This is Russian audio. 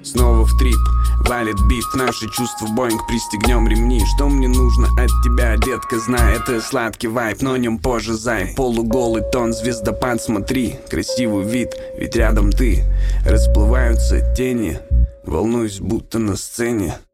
Снова в трип, валит бит, наши чувства Боинг, пристегнем ремни. Что мне нужно от тебя, детка, знай, это сладкий вайб, но о нем позже, зай. Полуголый тон, звездопад, смотри, красивый вид, ведь рядом ты. Расплываются тени, волнуюсь, будто на сцене.